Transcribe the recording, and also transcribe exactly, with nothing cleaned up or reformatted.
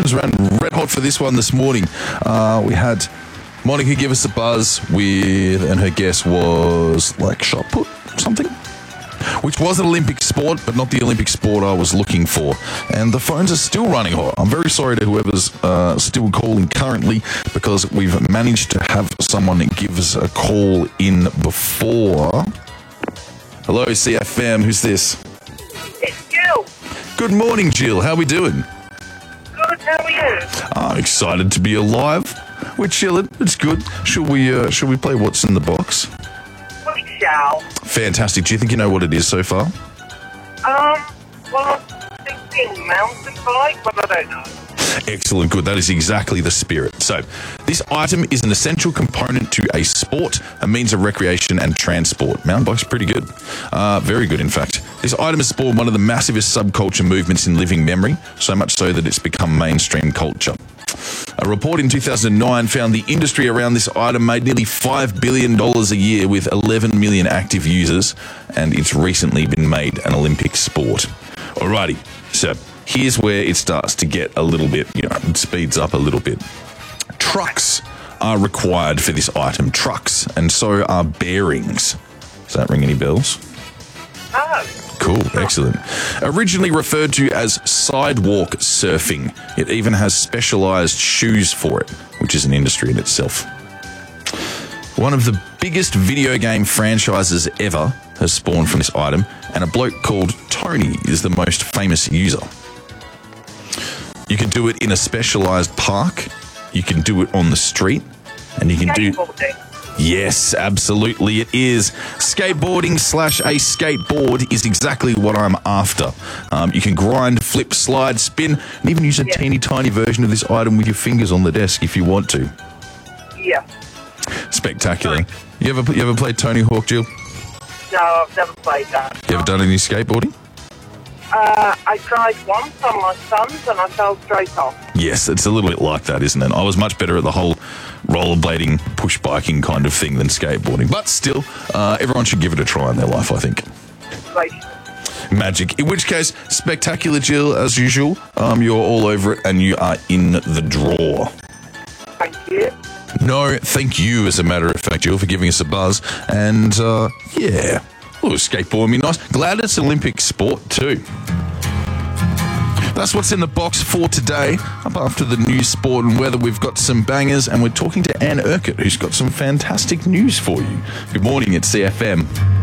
phones ran red hot for this one this morning. Uh, we had Monica give us a buzz with, and her guess was like shot put, something, which was an Olympic sport, but not the Olympic sport I was looking for. And the phones are still running hot. I'm very sorry to whoever's uh, still calling currently, because we've managed to have someone give us a call in before. Hello, C F M. Who's this? It's Jill. Good morning, Jill. How are we doing? Good, how are you? I'm excited to be alive. We're chilling. It's good. Should we, uh, should we play What's in the Box? We shall. Fantastic. Do you think you know what it is so far? Um, well, I'm thinking mountain bike, but I don't know. Excellent. Good. That is exactly the spirit. So, this item is an essential component to a sport, a means of recreation and transport. Mountain bike's pretty good. Uh, very good, in fact. This item has spawned one of the massivest subculture movements in living memory, so much so that it's become mainstream culture. A report in two thousand nine found the industry around this item made nearly five billion dollars a year with eleven million active users, and it's recently been made an Olympic sport. Alrighty, so here's where it starts to get a little bit, you know, it speeds up a little bit. Trucks are required for this item, trucks, and so are bearings. Does that ring any bells? Oh. Cool, excellent. Originally referred to as sidewalk surfing, it even has specialised shoes for it, which is an industry in itself. One of the biggest video game franchises ever has spawned from this item, and a bloke called Tony is the most famous user. You can do it in a specialised park, you can do it on the street, and you can do... Yes, absolutely it is. Skateboarding slash a skateboard is exactly what I'm after. Um, you can grind, flip, slide, spin, and even use a yeah. teeny tiny version of this item with your fingers on the desk if you want to. Yeah. Spectacular. You ever you ever played Tony Hawk, Jill? No, I've never played that. You ever done any skateboarding? Uh, I tried once on my son's and I fell straight off. Yes, it's a little bit like that, isn't it? I was much better at the whole rollerblading, push biking kind of thing than skateboarding. But still, uh, everyone should give it a try in their life, I think. Right. Magic. In which case, spectacular, Jill, as usual. Um, you're all over it and you are in the draw. Thank you. No, thank you, as a matter of fact, Jill, for giving us a buzz. And, uh, yeah, a little skateboard would be nice. Glad it's Olympic sport, too. That's what's in the box for today. Up after the news, sport and weather, we've got some bangers, and we're talking to Anne Urquhart, who's got some fantastic news for you. Good morning, it's C F M.